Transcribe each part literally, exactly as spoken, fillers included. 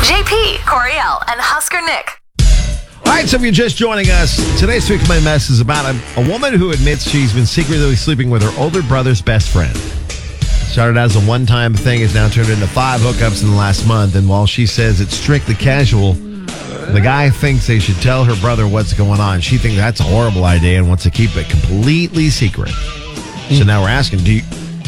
J P, Coriel, and Husker Nick. All right, so if you're just joining us, today's Tweak My Mess is about a, a woman who admits she's been secretly sleeping with her older brother's best friend. Started as a one-time thing, has now turned into five hookups in the last month, and while she says it's strictly casual, the guy thinks they should tell her brother what's going on. She thinks that's a horrible idea and wants to keep it completely secret. So now we're asking, do you,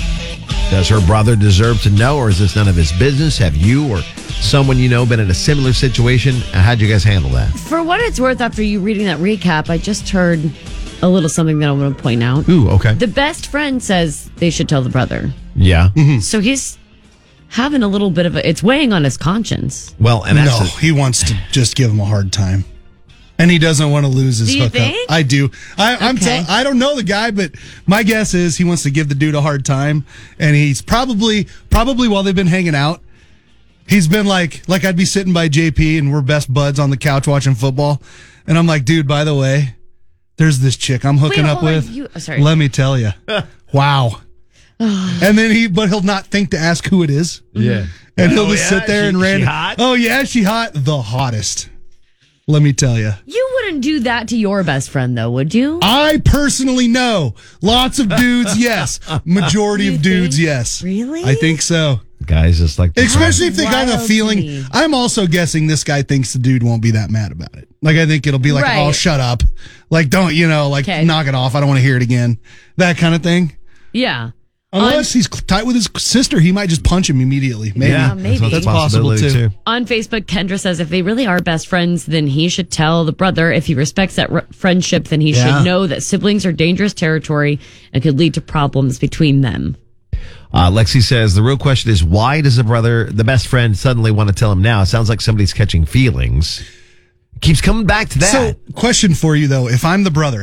does her brother deserve to know, or is this none of his business? Have you or someone you know been in a similar situation? How'd you guys handle that? For what it's worth, after you reading that recap, I just heard a little something that I want to point out. Ooh, okay. The best friend says they should tell the brother. Yeah. Mm-hmm. So he's having a little bit of a, it's weighing on his conscience. Well, and that's no, a, he wants to just give him a hard time. And he doesn't want to lose his Do you hookup. think? I do. I, I'm Okay. tell, I don't know the guy, but my guess is he wants to give the dude a hard time. And he's probably, probably while they've been hanging out, he's been like, like I'd be sitting by J P and we're best buds on the couch watching football. And I'm like, dude, by the way, there's this chick I'm hooking Wait, up hold on. with. You- oh, sorry. Let me tell you. Wow. And then he, but he'll not think to ask who it is. yeah. And he'll Oh, just yeah? sit there She- and she random. hot? Oh yeah, she hot. The hottest. Let me tell you. You wouldn't do that to your best friend, though, would you? I personally know. Lots of dudes, yes. Majority You of dudes, think? yes. Really? I think so. Guys just like... Especially if they got a wild to feeling. me. I'm also guessing this guy thinks the dude won't be that mad about it. Like, I think it'll be like, Right. oh, shut up. Like, don't, you know, like, 'Kay. knock it off. I don't want to hear it again. That kind of thing. Yeah. Unless he's tight with his sister, he might just punch him immediately. Maybe. Yeah, maybe. that's, That's a possibility possible, too. On Facebook, Kendra says if they really are best friends, then he should tell the brother. If he respects that r- friendship, then he Yeah. should know that siblings are dangerous territory and could lead to problems between them. Uh, Lexi says the real question is, why does the brother, the best friend, suddenly want to tell him now? It sounds like somebody's catching feelings. Keeps coming back to that. So, question for you, though. If I'm the brother,